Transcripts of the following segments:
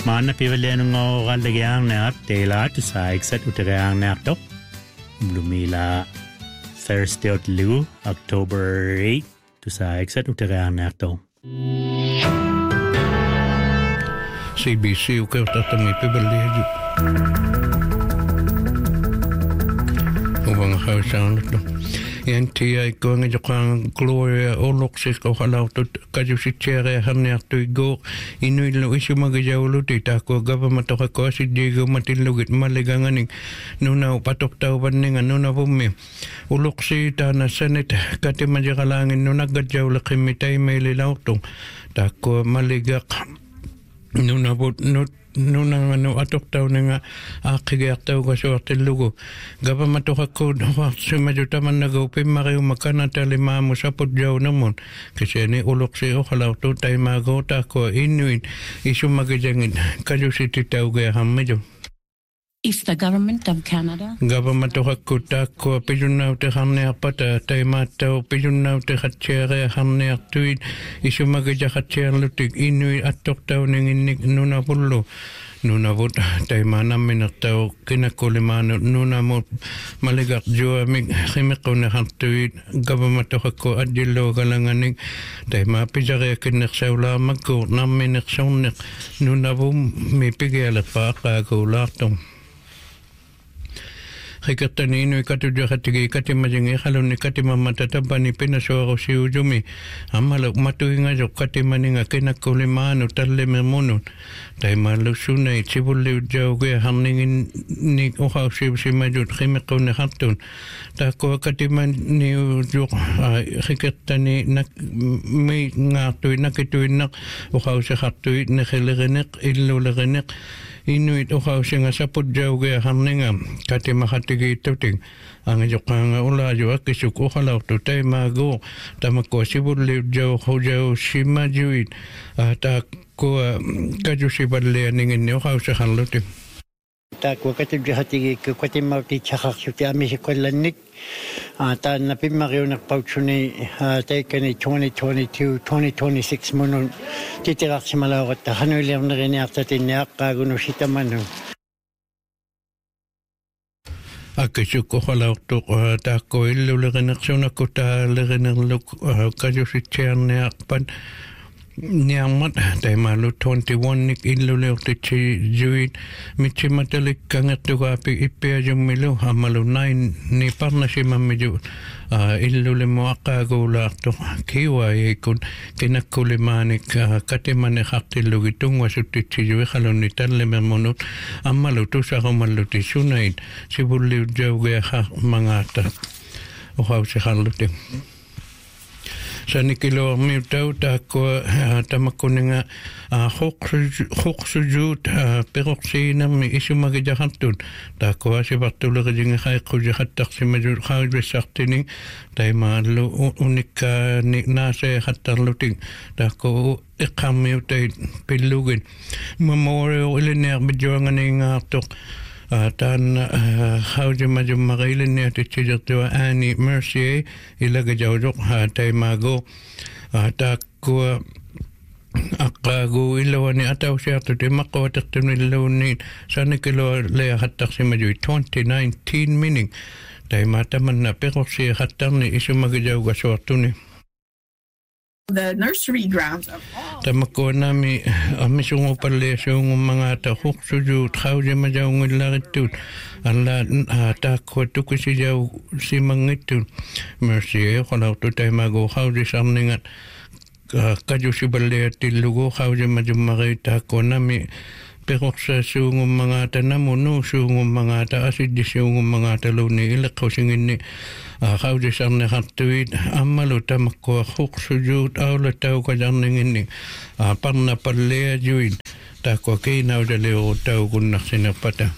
Maana pivaleno gallegang na tela to sa exit uterang na to. Blumila Thursday at Lu October 8 to sa exit uterang na to. CBC ukaw tatami pivaleno. Ubang hausan to. Yan tiya ko nga jokang Gloria Oloksis ko halaw to kadyo si Chere hamner to go inuit lo isu magajawlo tita ko gaba matoka ko si Diego matinlugit maliganganing nuna patok tao paninga nuna pumi Oloksi ta na Senate kati majakalangin nuna gajawlo kimitay may lilautong ta ko maligak nuna pot nuna ano atok tao nga akigak tao ko sa lugo gaba matoka ko sumajuta man nagawin mariw makanata lima mo sa podyaw naman kasi ni ulok siyo halaw to tayo magota ko inuit isu magajangin kadyo si titaw gaya hamedyo. If the government of Canada government of Hakuta ko pijunaw te hamne apata tay mataw pijunaw te khatchere hamne tuit isu magaja khatcher lutik inuit atok taw ning inik nuna pullo nuna bot tay manam minataw kinakulimano nuna mo maligak jo mig khimiko na hatuit government of ko adilo galanganing tay mapijare kinek sawla magko nam minek sonnek nuna bum mi pigela pa ka ko latong Hikatani ino ikatuja hatigi kati majingi haluni kati mamatatapani pinasoro si ujumi amalo matuinga jo kati maninga kinakulimano talle memonon tay malusuna ichibuli ujauge hamningin ni uhaw si majut khimiko ne hatun ta ko kati mani ujuk hikatani nak may ngatui nakitui nak uhaw si hatui nekhelegenek illulegenek Inuit uhaw singa sapod jauge hamninga kati mahatigi tuting ang jokang ula jo akisuk uhalaw to tay mago tamako sibuli jau hojau simajuit ta ko kadyo sibadle ningin uhaw sa hanluting ta ko kati hatigi ko kati mauti chakak suti ami sikolanik ta napimariw nakpautsuni taken 2022 2026 monon titirak si malawat ta hanuliam na rin yakta tinyak kaguno sitamano Akisuk ko halaw to ta ko illo legenak sona ko ta legenak luk kadyo si cherne akpan Niamat tay malu 21 nik illo leo te juit michi matalik kangat to api ipe ajong milu amalu 9 ni parna si mamiju illo le mo akago la to kiwa ikun kinakulimanik katemane haktilu gitung wasuti juwe halon ni tanle memonut amalu to sa malu ti sunain sibuli jauge ha mangata o hause haluting Sa nikilo mi tau ta ko tamakuninga hoksujut peroxina mi isu magijahantun ta ko asi batula kajinga khai kuja hatak si majur khai besartini ta malu unika ni nase hatar luting ta ko ikami utai pilugin memorial ilener bejuangan ingatok tan hawja majum magailin ne te chijatu ani Mercier ilaga jawjok tay mago ta ko akago ilawani ataw siya to te makawatak to nilawani sana kilo le hatak si majui 2019 meaning tay mataman na pero siya hatak ni isu magajaw gaswarto ni the nursery grounds of all. Tamako nami amisungo pala yung mga tahok suju tao siya majaw ng laritun ala tako tuko siya si mangitun Mercier kalau tu tayo maguhaw di samningat kadyo si balaya tilugo haw siya majaw makita ko nami pero sa sungong mga tanamuno sungong mga taasid di sungong mga talo ni ilakaw singin ni How does I'm not to it? Amalutamako, Hoksujut, Aulata, Kajaning, Parna Palea Juin, Takoke, now the Leo Taugunaxina Pata.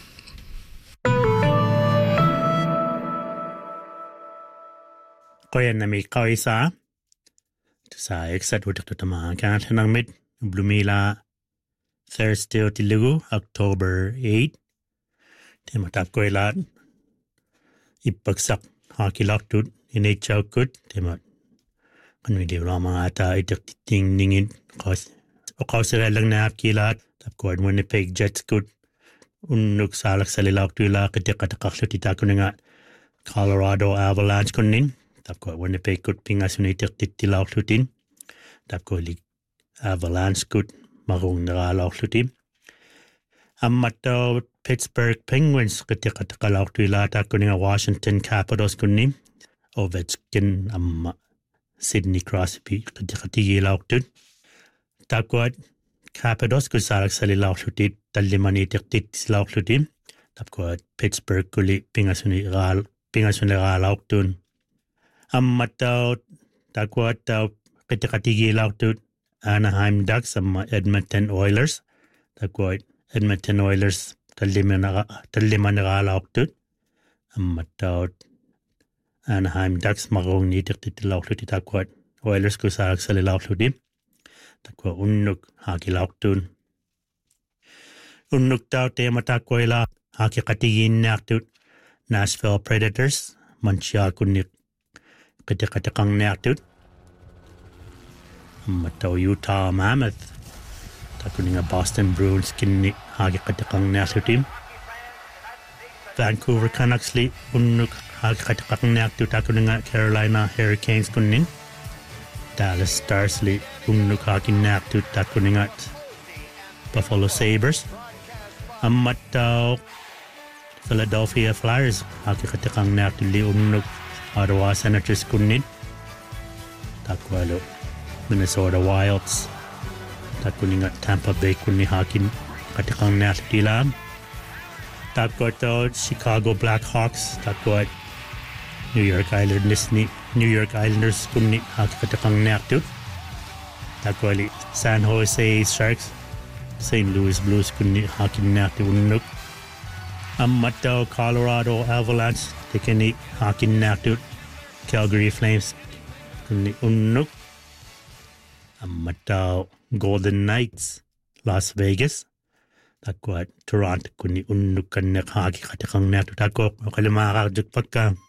Koyanami Kaisa sa exat utak to tama kan nang mit Blumila Thursday Tilugu October 8 Timatap ko ilat ipagsak hakilak tut inachaw kut timat kan video la mga ata itak ting ningin kos o kausira lang na kilat Tapos Winnipeg Jets good unnuk salak salilak tuila ketika-tekaklu titakuninga Colorado Avalanche kunnin. Tapos Winnipeg good pingasuni tilauk lutin. Tapos Avalanche good marung niralauk lutin. Ammato Pittsburgh Penguins ketika-tekalauk tuila takuninga Washington Capitals kunnin. Ovechkin amma Sidney Crosby ketika-tigilauk tut. Tapos Capitals good salak salilauk lutin. Tallimani tilauk lutin. Tapos Pittsburgh kuli pingasuni ralauk tun. Ammatau takuatau ketika-tigilauk tut Anaheim Ducks amma Edmonton Oilers. Tapos Edmonton Oilers talliman ralauk tut. Ammatau Anaheim Ducks marung ni tilauk lutin. Tapos Oilers good salak salilauk lutin. Tapos unnuk hakilauk tun. Unnuk tau tema takuila haki katigin naktut Nashville Predators Montreal kunnik ketika-tekang naktut matau Utah Mammoth takuninga Boston Bruins kinni haki ketekang naktutim Vancouver Canucks li unnuk haki ketekang naktut takuninga Carolina Hurricanes kunnin Dallas Stars li unnuk haki naktut takuninga Buffalo Sabres Ammatau Philadelphia Flyers haki ketekang naktut li unnuk Ottawa Senators kunnin takwalo Minnesota Wilds takuninga Tampa Bay kunni hakin ketekang naktut ilam takwato Chicago Blackhawks takwat New York Islanders kunni haki ketekang naktut takwali San Jose Sharks St. Louis Blues kunni hakin naktut unnuk Ammatau Colorado Avalanche tekeni hakin naktut Calgary Flames kunni unnuk Ammatau Golden Knights Las Vegas takwat Toronto kunni unnuk kannek haki ketekang naktut takok kalimaka juk pakka